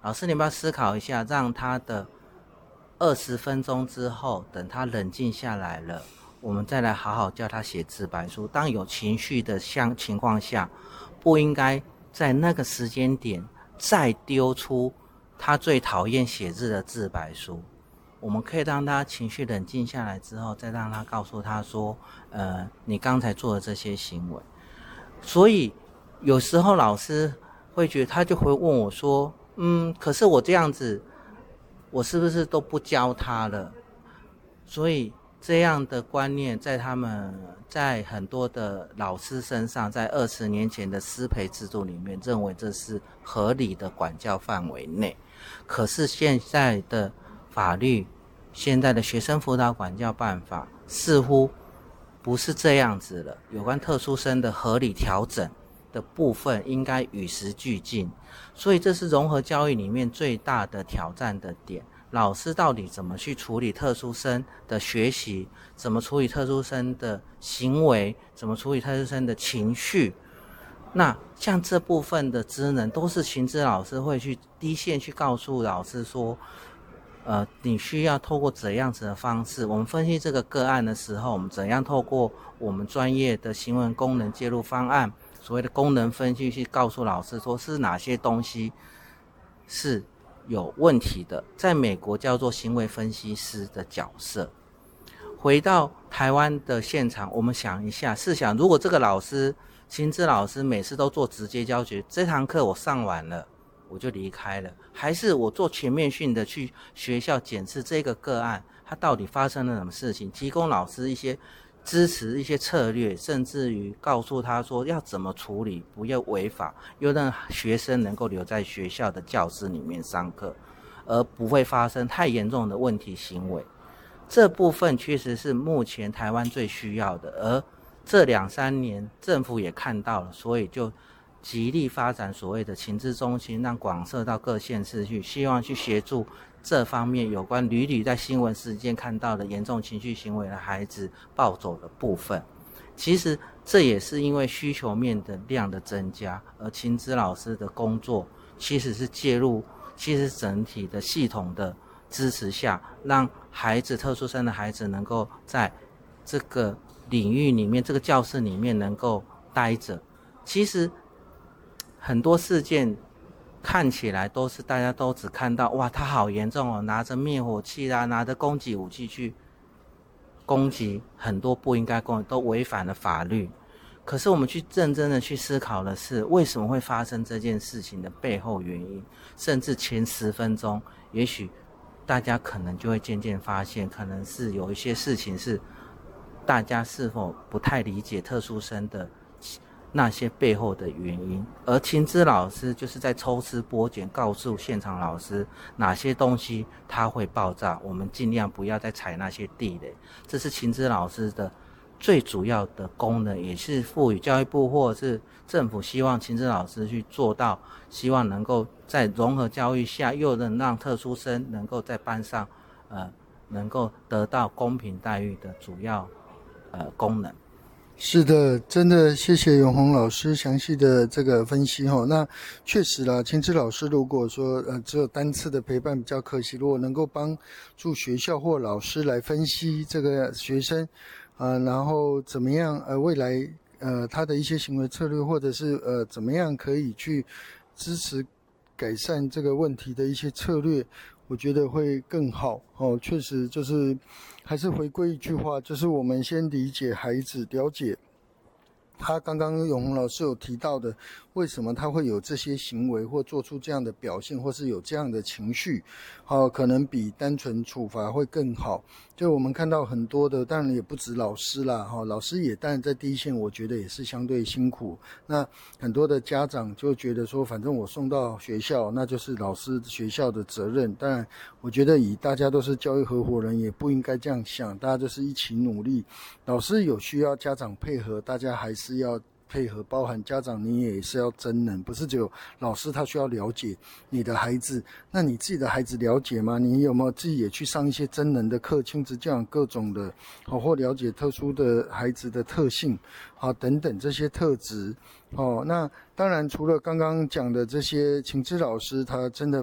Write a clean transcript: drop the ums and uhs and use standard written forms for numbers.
老师，你要不要思考一下，让他的20分钟之后，等他冷静下来了，我们再来好好教他写自白书。当有情绪的情况下，不应该在那个时间点再丢出他最讨厌写字的自白书。我们可以让他情绪冷静下来之后，再让他告诉他说，你刚才做的这些行为。所以有时候老师会觉得，他就会问我说，可是我这样子，我是不是都不教他了？所以这样的观念在很多的老师身上，在20年前的师培制度里面，认为这是合理的管教范围内。可是现在的法律，现在的学生辅导管教办法似乎不是这样子了。有关特殊生的合理调整的部分应该与时俱进，所以这是融合教育里面最大的挑战的点。老师到底怎么去处理特殊生的学习，怎么处理特殊生的行为，怎么处理特殊生的情绪，那像这部分的职能都是情资老师会去第一线去告诉老师说，你需要透过怎样子的方式，我们分析这个个案的时候，我们怎样透过我们专业的行为功能介入方案，所谓的功能分析，去告诉老师说是哪些东西是有问题的。在美国叫做行为分析师的角色。回到台湾的现场，我们想一下，试想如果这个老师情资老师每次都做直接教学，这堂课我上完了我就离开了，还是我做全面性的去学校检视这个个案，它到底发生了什么事情，提供老师一些支持、一些策略，甚至于告诉他说要怎么处理，不要违法，又让学生能够留在学校的教室里面上课，而不会发生太严重的问题行为。这部分确实是目前台湾最需要的，而这2-3年政府也看到了，所以就极力发展所谓的情资中心，让广设到各县市去，希望去协助这方面有关屡屡在新闻事件看到的严重情绪行为的孩子暴走的部分。其实这也是因为需求面的量的增加，而情资老师的工作其实是介入，其实整体的系统的支持下，让孩子特殊生的孩子能够在这个领域里面，这个教室里面能够待着。其实很多事件看起来都是大家都只看到，哇，他好严重哦，拿着灭火器啦，拿着攻击武器去攻击很多不应该攻击，都违反了法律。可是我们去认真的去思考的是，为什么会发生这件事情的背后原因，甚至前10分钟，也许大家可能就会渐渐发现，可能是有一些事情是大家是否不太理解特殊生的那些背后的原因，而情资老师就是在抽丝剥茧，告诉现场老师哪些东西它会爆炸，我们尽量不要再踩那些地雷。这是情资老师的最主要的功能，也是赋予教育部或者是政府希望情资老师去做到，希望能够在融合教育下，又能让特殊生能够在班上能够得到公平待遇的主要功能。 是的，真的谢谢永宏老师详细的这个分析齁。那确实啦，情资老师如果说只有单次的陪伴比较可惜，如果能够帮助学校或老师来分析这个学生然后怎么样未来他的一些行为策略，或者是怎么样可以去支持改善这个问题的一些策略，我觉得会更好哦。确实就是还是回归一句话，就是我们先理解孩子，了解他刚刚永宏老师有提到的，为什么他会有这些行为或做出这样的表现，或是有这样的情绪可能比单纯处罚会更好。就我们看到很多的，当然也不止老师啦老师也当然在第一线，我觉得也是相对辛苦。那很多的家长就觉得说，反正我送到学校，那就是老师学校的责任。当然我觉得以大家都是教育合伙人，也不应该这样想，大家就是一起努力。老师有需要家长配合，大家还是要配合，包含家长你也是要真能，不是只有老师他需要了解你的孩子，那你自己的孩子了解吗？你有没有自己也去上一些真能的课，亲子教养各种的或了解特殊的孩子的特性等等这些特质那当然除了刚刚讲的这些情资老师他真的